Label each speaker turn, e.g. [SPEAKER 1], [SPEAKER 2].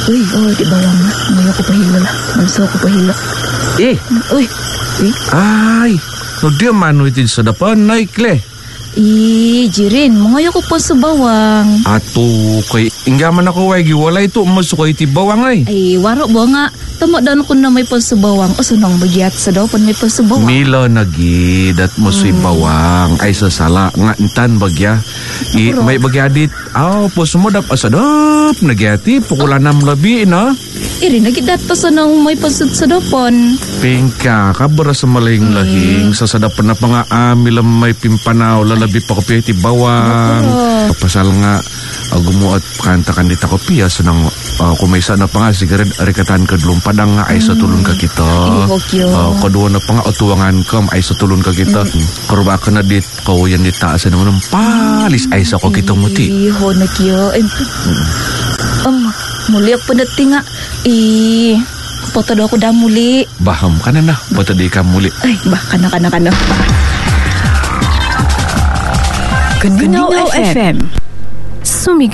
[SPEAKER 1] Uy, di bawang na. Ngayon ko pahila lah. Manso ko pahila. Uy.
[SPEAKER 2] Ay, no dia manu itin sa dapan, naikle.
[SPEAKER 1] Jirin, mga ko po sa bawang.
[SPEAKER 2] Ato, kay inggaman ako ay giwala ito, masuko iti bawang ay.
[SPEAKER 1] Ay, waro ba nga. Tama dan ko na may po sa bawang. O sunang bagyat sa daw, may po sa bawang.
[SPEAKER 2] Milo nagi, dat mo su'y bawang. Ay sasala, nga intan bagya. May bagyadit. Po sumodap asadap. Nagyati, pukulanam labi, no?
[SPEAKER 1] Iri, nagidat pa sunang may pasod sa dapon.
[SPEAKER 2] Pingka, kabara sa malaying lahing. Sa sadapan na pa nga amilam may pimpanaw. Lalabi pa ko piya iti bawang. Pasal nga, gumuot kanta kandita ko piya. Sunang kumaysa na pa nga, sigarid arikatan kadlong padang nga ay sa tulon ka kita. Kadua na pa nga, otuwangan kam ay sa tulon ka kita. Karuba ka na dit, kawayan dit taas na naman palis ay sa ko kitang muti.
[SPEAKER 1] Iho na kiyo. Muli ako panati nga. Potado ako dah muli.
[SPEAKER 2] Baham ka na. Potado ka muli.
[SPEAKER 1] Ay, kana.
[SPEAKER 3] Ganinaw FM.